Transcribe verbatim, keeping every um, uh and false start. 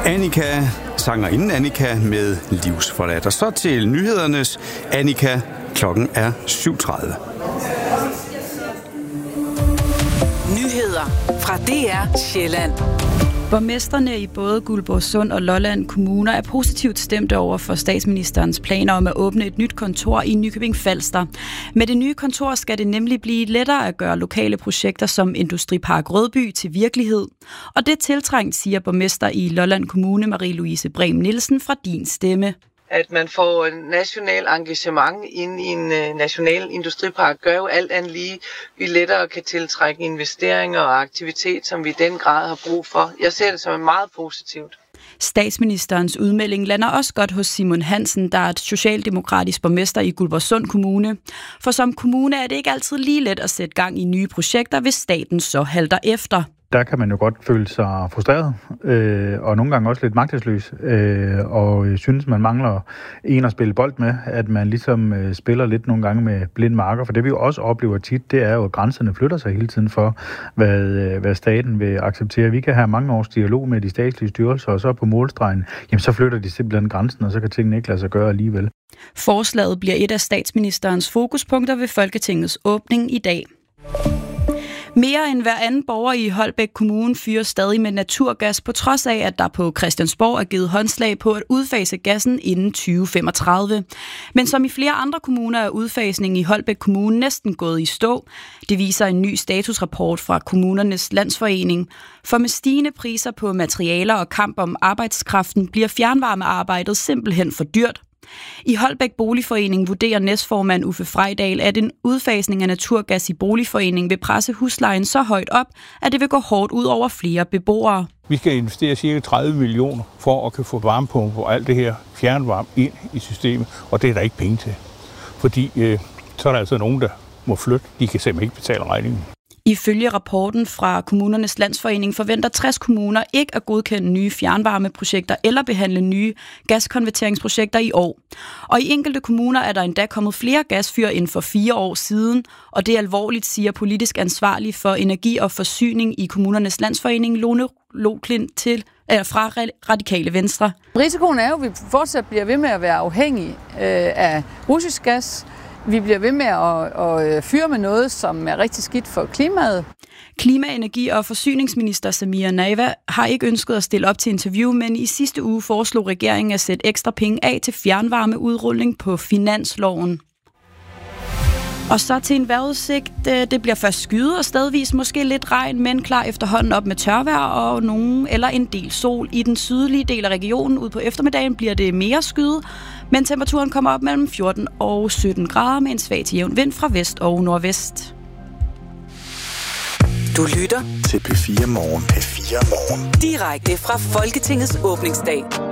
Annika, sangerinden Annika med Livsforladt. Og så til nyhedernes Annika. Klokken er syv tredive. Nyheder fra D R Sjælland. Borgmestrene i både Guldborgsund og Lolland kommuner er positivt stemte over for statsministerens planer om at åbne et nyt kontor i Nykøbing Falster. Med det nye kontor skal det nemlig blive lettere at gøre lokale projekter som Industripark Rødby til virkelighed. Og det er tiltrængt, siger borgmester i Lolland Kommune Marie-Louise Brehm Nielsen fra Din Stemme. At man får national engagement ind i en national industripark, gør jo alt andet lige, vi lettere kan tiltrække investeringer og aktivitet, som vi i den grad har brug for. Jeg ser det som meget positivt. Statsministerens udmelding lander også godt hos Simon Hansen, der er et socialdemokratisk borgmester i Guldborgsund Kommune. For som kommune er det ikke altid lige let at sætte gang i nye projekter, hvis staten så halter efter. Der kan man jo godt føle sig frustreret, øh, og nogle gange også lidt magtesløs, øh, og synes, man mangler en at spille bold med, at man ligesom øh, spiller lidt nogle gange med blind marker, for det vi jo også oplever tit, det er jo, at grænserne flytter sig hele tiden for, hvad, øh, hvad staten vil acceptere. Vi kan have mange års dialog med de statslige styrelser, og så på målstregen, jamen så flytter de simpelthen grænsen, og så kan tingene ikke lade sig gøre alligevel. Forslaget bliver et af statsministerens fokuspunkter ved Folketingets åbning i dag. Mere end hver anden borger i Holbæk Kommune fyrer stadig med naturgas, på trods af, at der på Christiansborg er givet håndslag på at udfase gassen inden tyve femogtredive. Men som i flere andre kommuner er udfasningen i Holbæk Kommune næsten gået i stå. Det viser en ny statusrapport fra Kommunernes Landsforening. For med stigende priser på materialer og kamp om arbejdskraften bliver fjernvarmearbejdet simpelthen for dyrt. I Holbæk Boligforening vurderer næstformand Uffe Frejdal, at en udfasning af naturgas i boligforeningen vil presse huslejen så højt op, at det vil gå hårdt ud over flere beboere. Vi skal investere cirka tredive millioner for at kunne få varmepumper og alt det her fjernvarme ind i systemet, og det er der ikke penge til. Fordi øh, så er der altså nogen, der må flytte. De kan simpelthen ikke betale regningen. Ifølge rapporten fra Kommunernes Landsforening forventer tres kommuner ikke at godkende nye fjernvarmeprojekter eller behandle nye gaskonverteringsprojekter i år. Og i enkelte kommuner er der endda kommet flere gasfyr end for fire år siden, og det er alvorligt, siger politisk ansvarlig for energi og forsyning i Kommunernes Landsforening, Lone Loklint til øh, fra Radikale Venstre. Risikoen er jo, at vi fortsat bliver ved med at være afhængige øh, af russisk gas. Vi bliver ved med at, at fyre med noget, som er rigtig skidt for klimaet. Klima-, energi- og forsyningsminister Samira Nawa har ikke ønsket at stille op til interview, men i sidste uge foreslog regeringen at sætte ekstra penge af til fjernvarmeudrulning på finansloven. Og så til en vejrudsigt. Det bliver først skyet og stedvis måske lidt regn, men klar efterhånden op med tørvejr og nogen eller en del sol. I den sydlige del af regionen ud på eftermiddagen bliver det mere skyet, men temperaturen kommer op mellem fjorten og sytten grader med en svag til jævn vind fra vest og nordvest. Du lytter til P fire Morgen. P fire Morgen. Direkte fra Folketingets åbningsdag.